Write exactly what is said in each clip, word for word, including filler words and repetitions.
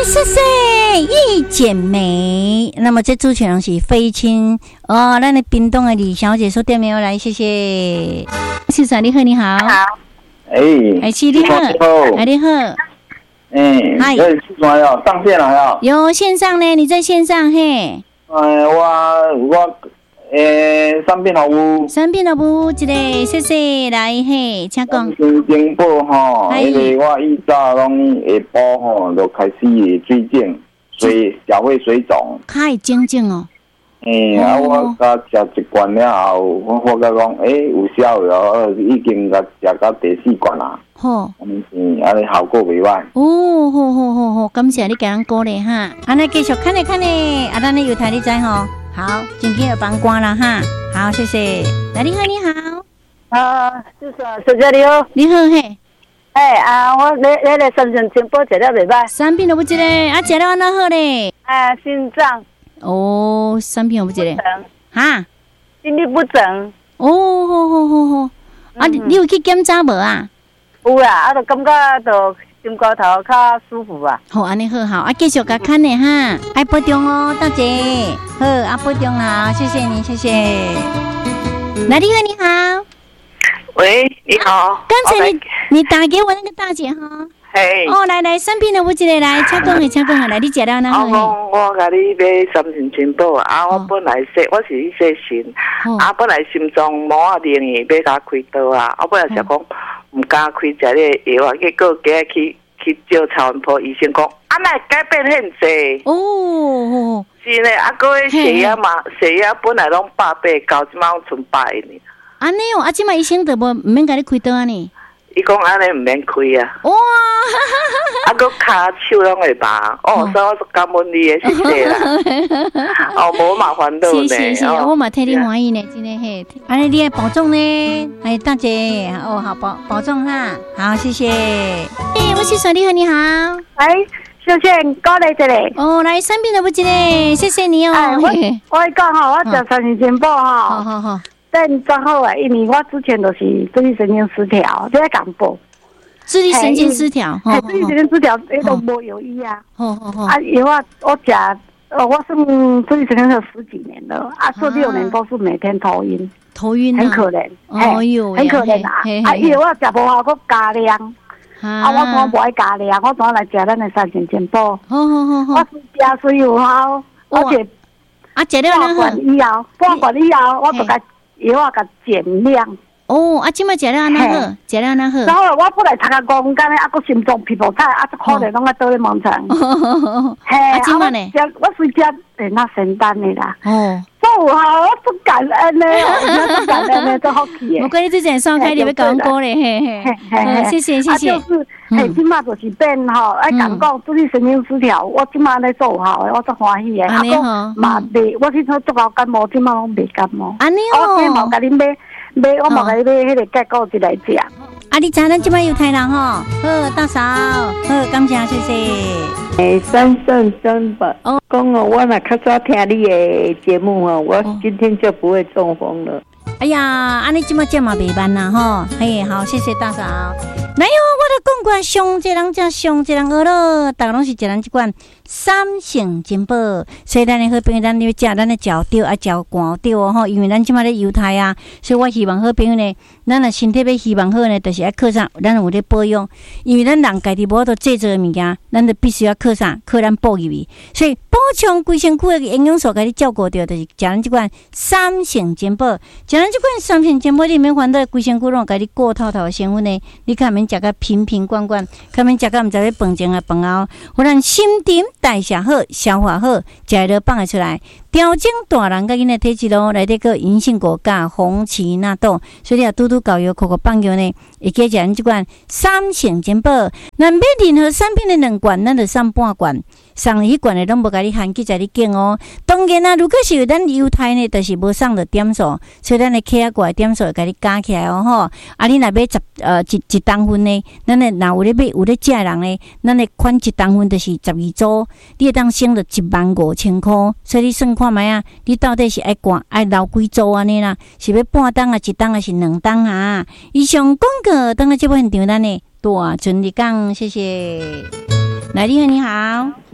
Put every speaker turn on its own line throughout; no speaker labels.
谢谢一剪梅。那么这主持人是飞亲哦，咱的屏东的李小姐说店没有来，谢谢。先生你好，你好。
好。哎，
哎，是你好，哎你好。
哎，嗨，有什么要上线了要？
有线上呢，你在线上嘿。
哎，我我。诶，三片好屋，
三片好屋，一个谢谢来嘿，请讲。
新京报吼，因为我以早拢下晡吼就开始水肿，水脚会水肿。
开肿肿哦。
诶、欸，啊，我甲食一罐了后，我发觉讲，诶、欸，有效了，已经甲食到第四罐啦。好，嗯，安尼效果袂歹。
哦，好好好好，感谢你给咱鼓励哈。安尼继续看咧看咧，啊，咱咧有台你知吼。好，今天有帮关了哈。好，谢谢。来，你好，你好。
啊，就是小姐你好。
你好嘿。
哎啊，我你你来三线全部食了袂歹。
三片都不一个，啊，食了安怎好咧？
啊，心脏。
哦，三片都不一个。哈？
心律不整。
哦，好好好好。啊，你你有去检查无啊？
有啦，啊，就感觉就。心肝头较舒服啊！
好，安尼好好啊，继续甲看呢哈，爱保重哦，大姐。好，啊保重啦，谢谢你，谢谢。来，你好，你好。
喂，你好。
刚才你你打给我那个大姐哈。
嘿。
哦，来来，三片的我一个来，请讲的，请讲来，你食了哪好？
我我甲你买三全全宝啊！我本来说我是去洗心，啊，本来心脏毛啊灵去要甲开刀啊，我本来想讲。唔敢开食个药啊，结果今日去去照超音波，医生讲啊，那改变很济
哦。
是呢，啊，个血压嘛，血压本来拢百八，到即马剩百呢。
安尼哦，啊，即马医生都无唔免甲你开刀啊呢。
伊讲安尼唔免开啊。
哇！
啊，个骹手拢会麻，哦，所以我感恩你诶，谢谢啦。哦，无麻烦到呢。
是是是，我嘛替你欢喜呢，真诶嘿。安尼你要保重呢，哎，大姐，哦，好保保重哈，好，谢谢。哎，我是小丽和你好。
哎，谢谢，过来这里。
哦，来三片都不一个，谢谢你哦。
我我讲吼，我食三年前报哈。
好好好。
但正好啊，因为我之前就是自律神经失调，在感报。
自律神经失调，
哎，自律神经失调，迄都无有医啊。
好好好。
啊，药啊，我食，呃，我算自律神经有十几年了，啊，这六年都是每天头晕，
头晕，
很可怜。
哎呦，
很可怜啊！啊，药我食无效，我加量。啊，我怎无爱加量？我怎来食咱的三全全宝？
好好好好。
我是食水有效，而且
啊，食了
半罐以后，半罐以后，我就甲药啊甲减量。
哦，啊，即摆食了安怎好？食了安怎好？
然后我本来读个五公斤咧，啊，个心脏皮肤差，啊，可能拢在倒咧盲肠。嘿，啊，即摆呢？我是食诶那仙丹的啦。哦。做有效，我足感恩咧，我足感恩咧，足好气诶。
我跟你之前双开你要讲歌咧，嘿嘿嘿。谢谢谢谢。
啊，就是嘿，即马就是变吼，爱讲讲自律神经失调，我即马咧做有效诶，我足欢喜诶。
安尼吼。
嘛袂，我去做足够感冒，即马拢袂感冒。
安尼
哦。我今毛甲你买。买我冇甲你买迄个结果一来食。
啊，你知咱即摆有台人吼，好大嫂，好感谢谢谢。
诶，三圣三宝，哦，讲哦，我若较早听你的节目哦，我今天就不会中风了。
哎呀，安尼即摆这嘛袂慢啦吼，嘿，好，谢谢大嫂。来哟，我都讲过，上这人才上这人学咯，大家拢是食咱即款三性珍宝，所以咱的好朋友，咱要食咱的脚吊啊，脚寒吊哦吼，因为咱即摆咧犹太啊，所以我希望好朋友呢，咱若身体要希望好呢，就是要靠啥，咱有咧保养，因为咱人家己无法度制作的物件，咱就必须要靠啥，靠咱补入去，所以补充规身躯的营养素，甲你照顾到，就是食咱即款三性珍宝，食咱即款三性珍宝，你免烦恼规身躯拢甲你过透透的成分呢，你看免食甲瓶瓶罐罐，看免食甲毋知咧饭前啊饭后，互咱心沉代谢好，消化好，食了放会出来，调整大人甲囡仔体质咯，内底个银杏果加红荠纳豆，所以你啊拄拄搞药口口放药呢，会记食咱即款三性珍宝。咱买任何产品的两罐，咱就送半罐。送迄罐的拢无甲你含记在你拣哦。当然啊，如果是有咱犹太呢，就是无送的点数，所以咱的 K 啊怪点数会甲你加起来哦吼。啊，你若买十呃一一当份呢，咱的若有咧买有咧食的人呢，咱的款一当份就是十二组，你会当省着一万五千块。所以你算看觅啊，你到底是爱管爱留几组安尼啦？是要半当啊，一当还是两当啊？以上广告等下这部现场咱的大顺利讲，谢谢。来，你好，你好。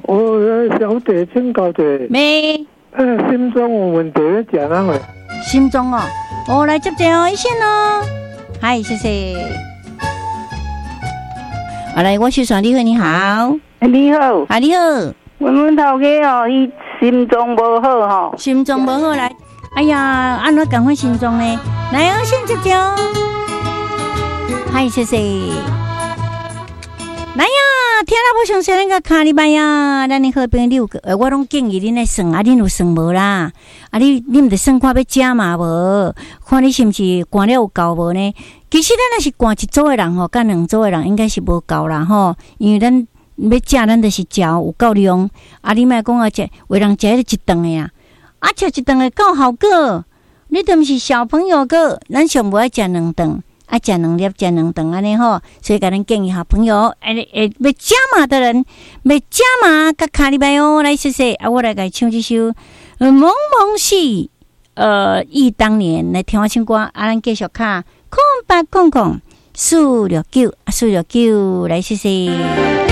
我小弟请教者，
没？
呃，心脏有问题，食哪会？
心脏哦，我来接电话一线哦。嗨，谢谢。好来，我是传你好，你好，
你好，
啊你好，
阮阮头家哦，伊心脏无好吼，
心脏无好来，哎呀，安怎赶快心脏呢？来哦，先接电话。嗨，谢谢。来呀，听了不详细那个卡里拜呀，咱的好朋友六个，呃，我拢建议恁来算啊，恁有算无啦？啊，你你毋得算看要食嘛无？看你是毋是寒了有够无呢？其实咱若是寒一组的人吼，甲两组的人应该是无够啦吼，因为咱要食，咱就是食有够量。啊，你莫讲啊，食为人食迄一顿的啊，啊，食一顿的够效果。你都毋是小朋友个，咱上无爱食两顿。啊，食两粒，食两顿安尼吼，所以甲咱建议好朋友，哎哎，要加码的人，要加码，甲卡里拜哦，来谢谢啊，我来甲唱这首《蒙蒙戏》，呃，忆当年来听我唱歌，啊，咱继续卡空八空空四六九，四六九，来谢谢。